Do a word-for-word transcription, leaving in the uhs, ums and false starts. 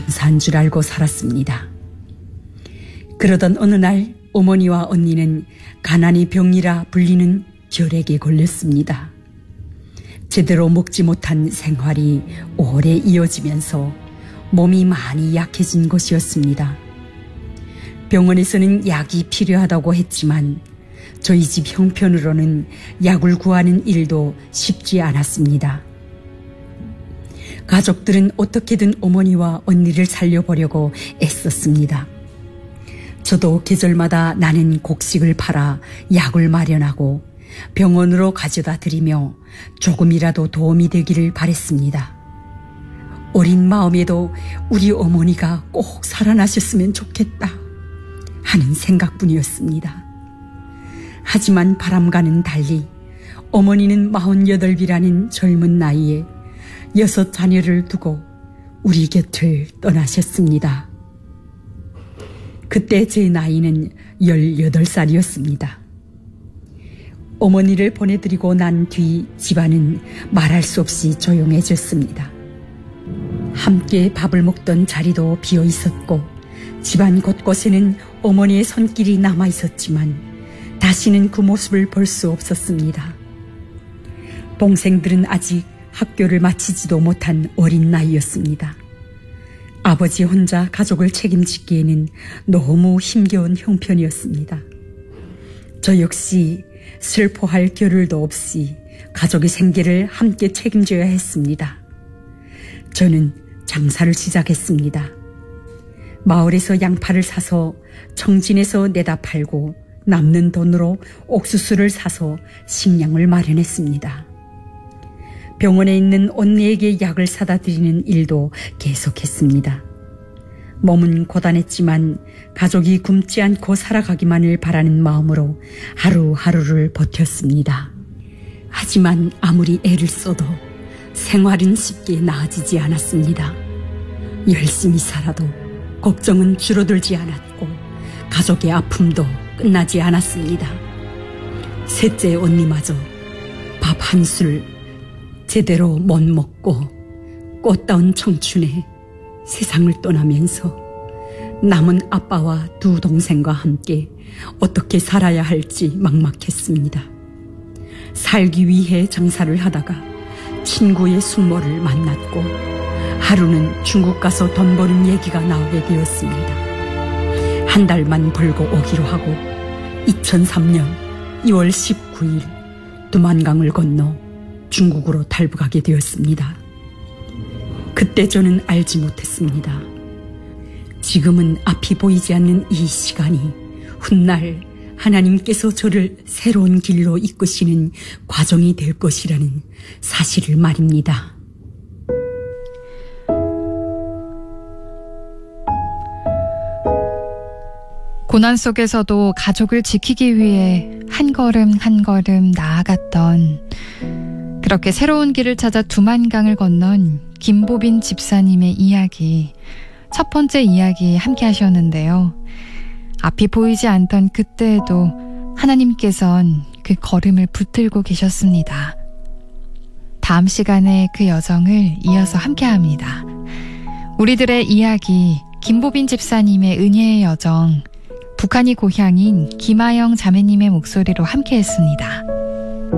감사한 줄 알고 살았습니다. 그러던 어느 날 어머니와 언니는 가난이 병이라 불리는 결핵에 걸렸습니다. 제대로 먹지 못한 생활이 오래 이어지면서 몸이 많이 약해진 것이었습니다. 병원에서는 약이 필요하다고 했지만 저희 집 형편으로는 약을 구하는 일도 쉽지 않았습니다. 가족들은 어떻게든 어머니와 언니를 살려보려고 애썼습니다. 저도 계절마다 나는 곡식을 팔아 약을 마련하고 병원으로 가져다 드리며 조금이라도 도움이 되기를 바랬습니다. 어린 마음에도 우리 어머니가 꼭 살아나셨으면 좋겠다 하는 생각뿐이었습니다. 하지만 바람과는 달리 어머니는 마흔여덟이라는 젊은 나이에 여섯 자녀를 두고 우리 곁을 떠나셨습니다. 그때 제 나이는 열여덟 살이었습니다. 어머니를 보내드리고 난 뒤 집안은 말할 수 없이 조용해졌습니다. 함께 밥을 먹던 자리도 비어 있었고 집안 곳곳에는 어머니의 손길이 남아 있었지만 다시는 그 모습을 볼 수 없었습니다. 동생들은 아직 학교를 마치지도 못한 어린 나이였습니다. 아버지 혼자 가족을 책임지기에는 너무 힘겨운 형편이었습니다. 저 역시 슬퍼할 겨를도 없이 가족의 생계를 함께 책임져야 했습니다. 저는 장사를 시작했습니다. 마을에서 양파를 사서 청진에서 내다 팔고 남는 돈으로 옥수수를 사서 식량을 마련했습니다. 병원에 있는 언니에게 약을 사다 드리는 일도 계속했습니다. 몸은 고단했지만 가족이 굶지 않고 살아가기만을 바라는 마음으로 하루하루를 버텼습니다. 하지만 아무리 애를 써도 생활은 쉽게 나아지지 않았습니다. 열심히 살아도 걱정은 줄어들지 않았고 가족의 아픔도 끝나지 않았습니다. 셋째 언니마저 밥 한 술 제대로 못 먹고 꽃다운 청춘에 세상을 떠나면서 남은 아빠와 두 동생과 함께 어떻게 살아야 할지 막막했습니다. 살기 위해 장사를 하다가 친구의 숙모를 만났고 하루는 중국 가서 돈 버는 얘기가 나오게 되었습니다. 한 달만 벌고 오기로 하고 이천삼 년 이월 십구일 두만강을 건너 중국으로 탈북하게 되었습니다. 그때 저는 알지 못했습니다. 지금은 앞이 보이지 않는 이 시간이 훗날 하나님께서 저를 새로운 길로 이끄시는 과정이 될 것이라는 사실을 말입니다. 고난 속에서도 가족을 지키기 위해 한 걸음 한 걸음 나아갔던, 그렇게 새로운 길을 찾아 두만강을 건넌 김보빈 집사님의 이야기, 첫 번째 이야기 함께 하셨는데요. 앞이 보이지 않던 그때에도 하나님께선 그 걸음을 붙들고 계셨습니다. 다음 시간에 그 여정을 이어서 함께합니다. 우리들의 이야기, 김보빈 집사님의 은혜의 여정, 북한이 고향인 김아영 자매님의 목소리로 함께했습니다.